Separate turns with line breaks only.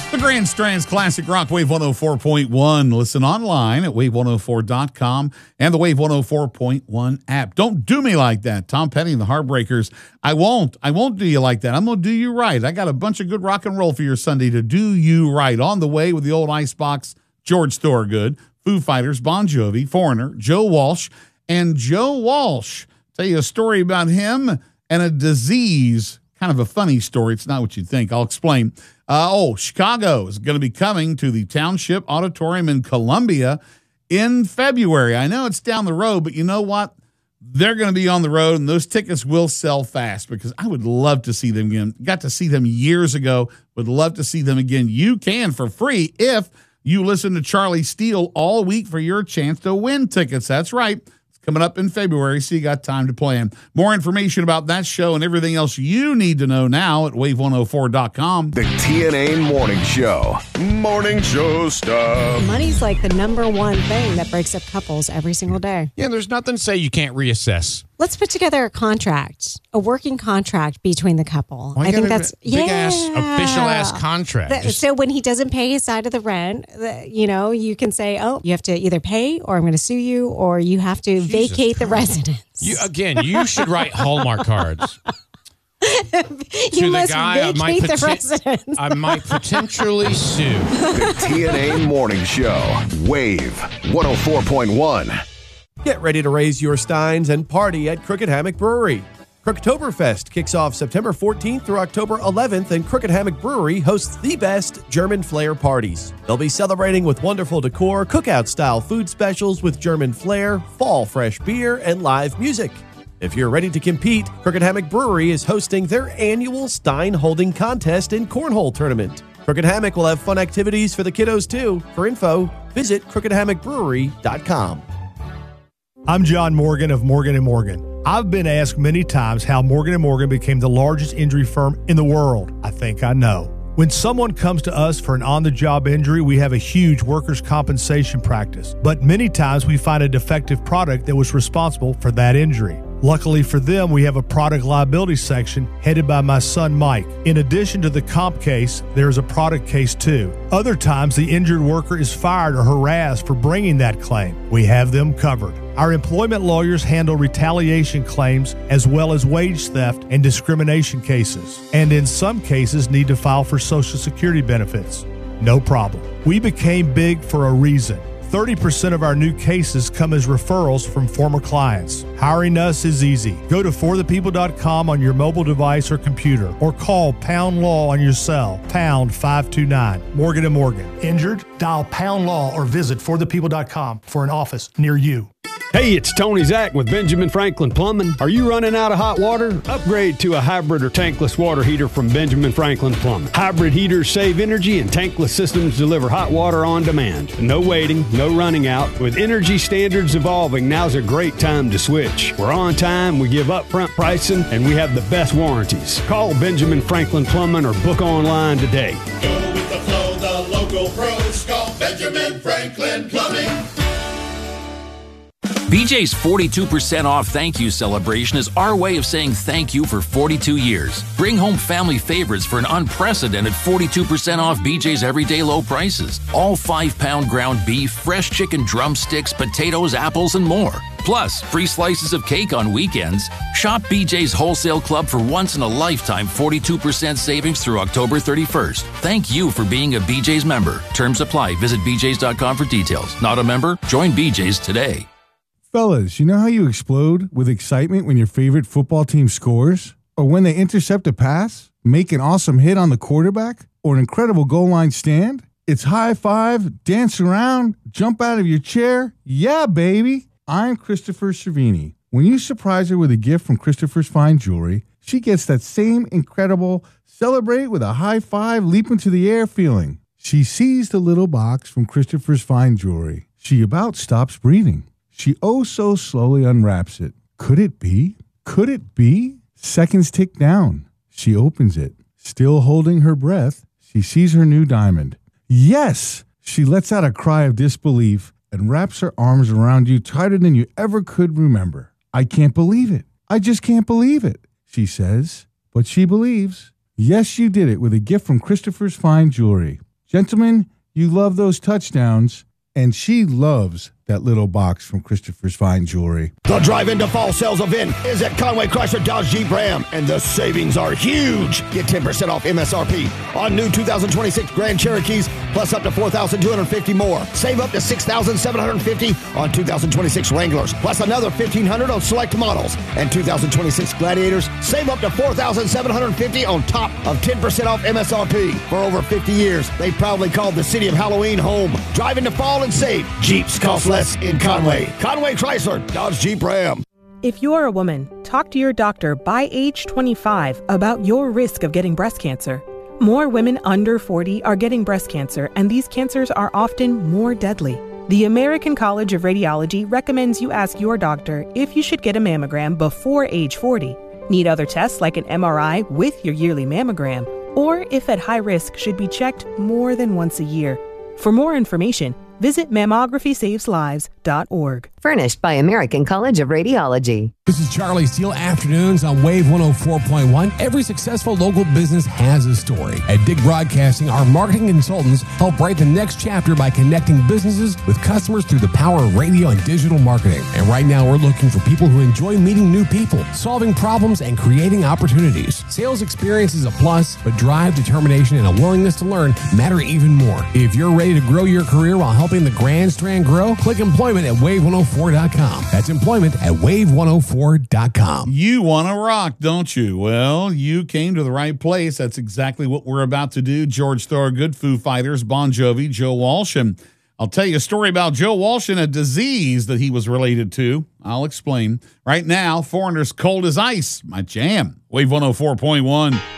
The Grand Strands Classic Rock Wave 104.1. Listen online at wave104.com and the Wave 104.1 app. Don't do me like that. Tom Petty and the Heartbreakers. I won't do you like that. I'm going to do you right. I got a bunch of good rock and roll for your Sunday to do you right. On the way with the old Icebox, George Thorogood, Foo Fighters, Bon Jovi, Foreigner, Joe Walsh. And Joe Walsh, tell you a story about him and a disease. Kind of a funny story. It's not what you'd think. I'll explain. Chicago is going to be coming to the Township Auditorium in Columbia in February. I know it's down the road, but you know what? They're going to be on the road, and those tickets will sell fast because I would love to see them again. Got to see them years ago. Would love to see them again. You can for free if you listen to Charlie Steele all week for your chance to win tickets. That's right. Coming up in February, so you got time to plan. More information about that show and everything else you need to know now at wave104.com.
The TNA Morning Show. Morning show stuff.
Money's like the number one thing that breaks up couples every single day.
Yeah, there's nothing to say you can't reassess.
Let's put together a contract, a working contract between the couple. I think that's
big-ass, official-ass contract.
So when he doesn't pay his side of the rent, you can say, oh, you have to either pay or I'm going to sue you or you have to vacate the residence.
You should write Hallmark cards.
You must vacate the residence.
I might potentially sue.
The TNA Morning Show. Wave 104.1.
Get ready to raise your steins and party at Crooked Hammock Brewery. Crooktoberfest kicks off September 14th through October 11th, and Crooked Hammock Brewery hosts the best German flair parties. They'll be celebrating with wonderful decor, cookout-style food specials with German flair, fall fresh beer, and live music. If you're ready to compete, Crooked Hammock Brewery is hosting their annual Stein Holding Contest and Cornhole Tournament. Crooked Hammock will have fun activities for the kiddos, too. For info, visit crookedhammockbrewery.com.
I'm John Morgan of Morgan & Morgan. I've been asked many times how Morgan & Morgan became the largest injury firm in the world. I think I know. When someone comes to us for an on-the-job injury, we have a huge workers' compensation practice. But many times we find a defective product that was responsible for that injury. Luckily for them, we have a product liability section headed by my son, Mike. In addition to the comp case, there's a product case too. Other times, the injured worker is fired or harassed for bringing that claim. We have them covered. Our employment lawyers handle retaliation claims as well as wage theft and discrimination cases, and in some cases need to file for Social Security benefits. No problem. We became big for a reason. 30% of our new cases come as referrals from former clients. Hiring us is easy. Go to forthepeople.com on your mobile device or computer, or call Pound Law on your cell, pound 529. Morgan & Morgan. Injured? Dial Pound Law or visit forthepeople.com for an office near you.
Hey, it's Tony Zach with Benjamin Franklin Plumbing. Are you running out of hot water? Upgrade to a hybrid or tankless water heater from Benjamin Franklin Plumbing. Hybrid heaters save energy and tankless systems deliver hot water on demand. No waiting, no running out. With energy standards evolving, now's a great time to switch. We're on time, we give upfront pricing, and we have the best warranties. Call Benjamin Franklin Plumbing or book online today.
Go with the flow, the local pros. Call Benjamin Franklin Plumbing.
BJ's 42% off thank you celebration is our way of saying thank you for 42 years. Bring home family favorites for an unprecedented 42% off BJ's everyday low prices. All 5-pound ground beef, fresh chicken drumsticks, potatoes, apples, and more. Plus, free slices of cake on weekends. Shop BJ's Wholesale Club for once-in-a-lifetime 42% savings through October 31st. Thank you for being a BJ's member. Terms apply. Visit bjs.com for details. Not a member? Join BJ's today.
Fellas, you know how you explode with excitement when your favorite football team scores? Or when they intercept a pass, make an awesome hit on the quarterback, or an incredible goal line stand? It's high five, dance around, jump out of your chair. Yeah, baby. I'm Christopher Cervini. When you surprise her with a gift from Christopher's Fine Jewelry, she gets that same incredible celebrate with a high five, leap into the air feeling. She sees the little box from Christopher's Fine Jewelry. She about stops breathing. She oh so slowly unwraps it. Could it be? Could it be? Seconds tick down. She opens it. Still holding her breath, she sees her new diamond. Yes! She lets out a cry of disbelief and wraps her arms around you tighter than you ever could remember. I can't believe it. I just can't believe it, she says. But she believes. Yes, you did it with a gift from Christopher's Fine Jewelry. Gentlemen, you love those touchdowns, and she loves that little box from Christopher's Fine Jewelry.
The Drive Into Fall sales event is at Conway Chrysler Dodge Jeep Ram, and the savings are huge. Get 10% off MSRP on new 2026 Grand Cherokees, plus up to $4,250 more. Save up to $6,750 on 2026 Wranglers, plus another $1,500 on select models. And 2026 Gladiators, save up to $4,750 on top of 10% off MSRP. For over 50 years, they proudly called the city of Halloween home. Drive into fall and save. Jeeps cost less in Conway. Conway Chrysler, Dodge Jeep Ram.
If you're a woman, talk to your doctor by age 25 about your risk of getting breast cancer. More women under 40 are getting breast cancer, and these cancers are often more deadly. The American College of Radiology recommends you ask your doctor if you should get a mammogram before age 40. Need other tests like an MRI with your yearly mammogram, or if at high risk, should be checked more than once a year. For more information, visit mammographysaveslives.org.
Furnished by American College of Radiology.
This is Charlie Steele Afternoons on Wave 104.1. Every successful local business has a story. At Dig Broadcasting, our marketing consultants help write the next chapter by connecting businesses with customers through the power of radio and digital marketing. And right now, we're looking for people who enjoy meeting new people, solving problems, and creating opportunities. Sales experience is a plus, but drive, determination, and a willingness to learn matter even more. If you're ready to grow your career while helping the Grand Strand grow, click employment at wave104.com. That's employment at wave104.com.
You want to rock, don't you? Well, you came to the right place. That's exactly what we're about to do. George Thorogood, Foo Fighters, Bon Jovi, Joe Walsh. And I'll tell you a story about Joe Walsh and a disease that he was related to. I'll explain. Right now, Foreigner's Cold as Ice, my jam. Wave 104.1.